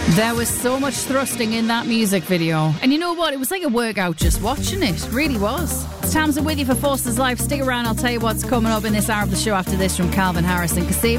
There was so much thrusting in that music video. And you know what? It was like a workout just watching it. It really was. It's Tamsin with you for Forces Life. Stick around. I'll tell you what's coming up in this hour of the show after this from Calvin Harris and Kasim.